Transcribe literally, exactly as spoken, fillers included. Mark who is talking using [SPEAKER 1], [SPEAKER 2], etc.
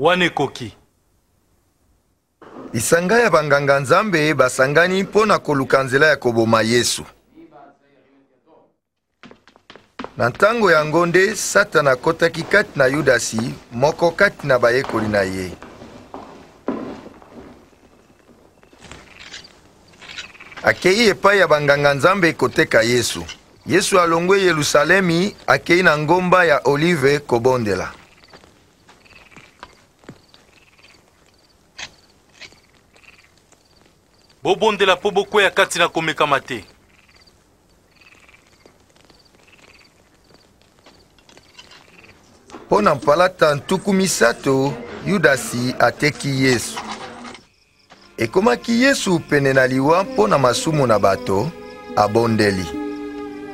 [SPEAKER 1] wana ekoki.
[SPEAKER 2] Lisanga ya banganga nzambe basangani mpo na koluka nzela ya koboma Yesu. Na ntango yango nde Satana akotaki kati na Yudasi, moko kati na bayekoli na ye. Akei epai ya banganga nzambe koteka Yesu. Yesu alongwe Yerusalemi, akei na ngomba ya Olive kobondela.
[SPEAKER 1] Bobondela po bokwea kati na komekama te.
[SPEAKER 2] Po na mpalata ntuku misato, Yudasi ateki Yesu. Ekomaki Yesu pene na liwa mpo na masumu na bato, abondeli.